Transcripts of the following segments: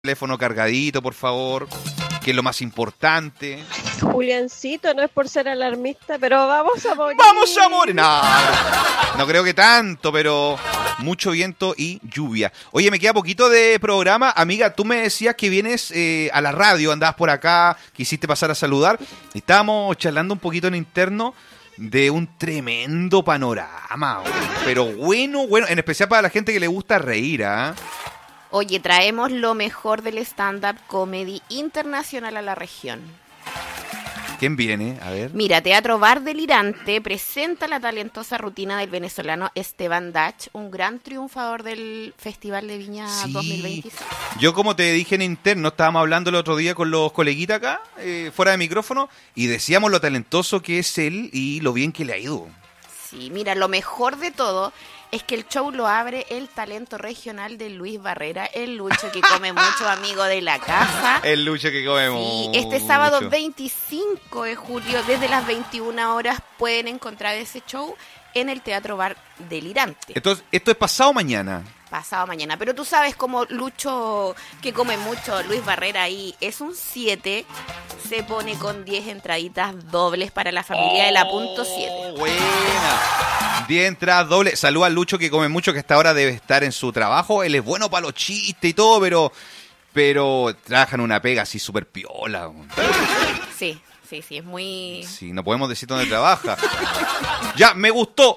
Teléfono cargadito, por favor, que es lo más importante. Juliancito, no es por ser alarmista, pero vamos a morir. ¡Vamos a morir! No creo que tanto, pero mucho viento y lluvia. Oye, me queda poquito de programa. Amiga, tú me decías que vienes a la radio, andabas por acá, quisiste pasar a saludar. Estábamos charlando un poquito en interno de un tremendo panorama, pero bueno, en especial para la gente que le gusta reír, ¿ah? Oye, traemos lo mejor del stand-up comedy internacional a la región. ¿Quién viene? A ver. Mira, Teatro Bar Delirante presenta la talentosa rutina del venezolano Esteban Dach, un gran triunfador del Festival de Viña 2026. Yo, como te dije en interno, estábamos hablando el otro día con los coleguitas acá, fuera de micrófono, y decíamos lo talentoso que es él y lo bien que le ha ido. Sí, mira, lo mejor de todo es que el show lo abre el talento regional de Luis Barrera, el Lucho que come mucho, amigo de la casa. El Lucho que come mucho. Este sábado 25 de julio, desde las 21 horas, pueden encontrar ese show en el Teatro Bar Delirante. Entonces, esto es pasado mañana. Pasado mañana. Pero tú sabes cómo Lucho, que come mucho, Luis Barrera ahí, es un 7, se pone con 10 entraditas dobles para la familia de la punto 7. Buena. 10 entradas dobles. Saluda al Lucho que come mucho, que hasta ahora debe estar en su trabajo. Él es bueno para los chistes y todo, pero trabaja en una pega así súper piola. Sí, es muy... Sí, no podemos decir dónde trabaja. Ya, me gustó.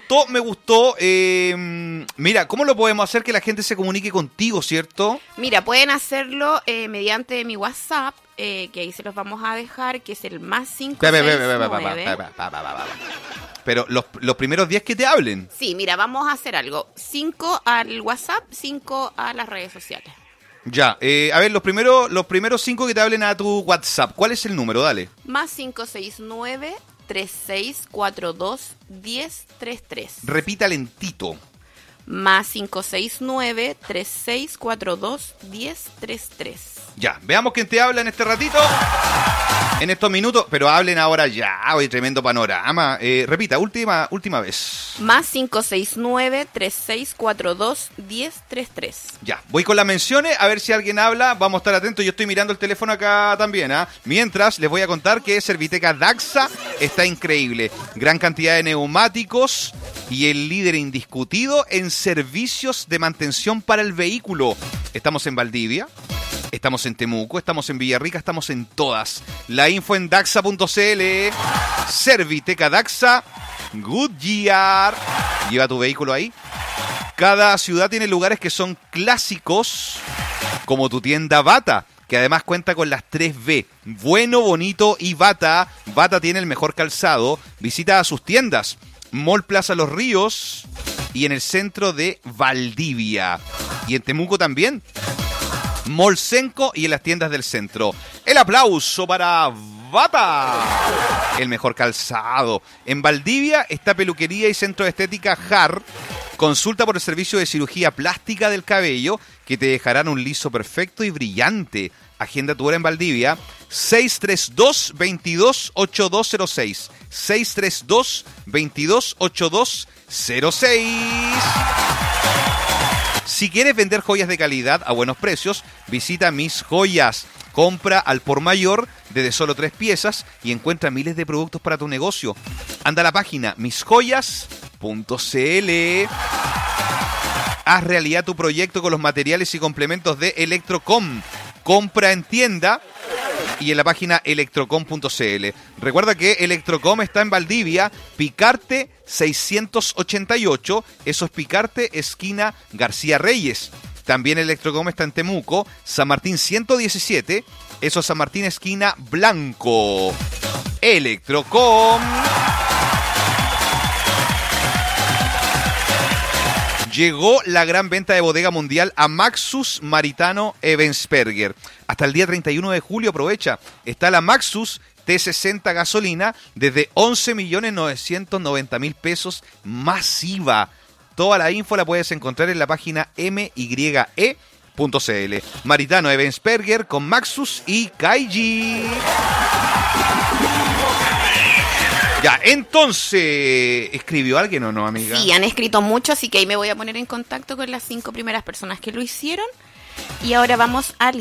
Mira, ¿cómo lo podemos hacer que la gente se comunique contigo, cierto? Mira, pueden hacerlo mediante mi WhatsApp, que ahí se los vamos a dejar, que es el más 569. Pero los primeros 10 que te hablen. Sí, mira, vamos a hacer algo. 5 al WhatsApp, 5 a las redes sociales. Ya, a ver, los primeros 5 que te hablen a tu WhatsApp. ¿Cuál es el número? Dale. Más 569-3642-1033. Repita lentito. Más 569-3642-1033. Ya, veamos quién te habla en este ratito. En estos minutos, pero hablen ahora ya. Hoy tremendo panorama. Repita, última vez. Más 569-3642-1033. Ya, voy con las menciones, a ver si alguien habla. Vamos a estar atentos, yo estoy mirando el teléfono acá también, ¿ah? Mientras, les voy a contar que Serviteca Daxa está increíble. Gran cantidad de neumáticos y el líder indiscutido en servicios de mantención para el vehículo. Estamos en Valdivia, estamos en Temuco, estamos en Villarrica, estamos en todas. La info en daxa.cl. Serviteca Daxa, Goodyear. Lleva tu vehículo ahí. Cada ciudad tiene lugares que son clásicos, como tu tienda Bata, que además cuenta con las 3B, bueno, bonito y Bata. Bata tiene el mejor calzado. Visita a sus tiendas, Mall Plaza Los Ríos y en el centro de Valdivia. Y en Temuco también, Mall Senco y en las tiendas del centro. El aplauso para Bata, el mejor calzado. En Valdivia está Peluquería y Centro de Estética JAR. Consulta por el servicio de cirugía plástica del cabello que te dejarán un liso perfecto y brillante. Agenda tu hora en Valdivia. 632-228206. 632-228206. Si quieres vender joyas de calidad a buenos precios, visita Mis Joyas. Compra al por mayor desde solo 3 piezas y encuentra miles de productos para tu negocio. Anda a la página misjoyas.cl. Haz realidad tu proyecto con los materiales y complementos de Electrocom. Compra en tienda y en la página electrocom.cl. Recuerda que Electrocom está en Valdivia, Picarte 688. Eso es Picarte, esquina García Reyes. También Electrocom está en Temuco, San Martín 117. Eso es San Martín, esquina Blanco. Electrocom. Llegó la gran venta de bodega mundial a Maxus Maritano Ebensperger. Hasta el día 31 de julio, aprovecha. Está la Maxus T60 gasolina desde 11.990.000 pesos masiva. Toda la info la puedes encontrar en la página mye.cl. Maritano Ebensperger con Maxus y Kaiji. Ya, entonces, ¿escribió alguien o no, amiga? Sí, han escrito mucho, así que ahí me voy a poner en contacto con las 5 primeras personas que lo hicieron. Y ahora vamos a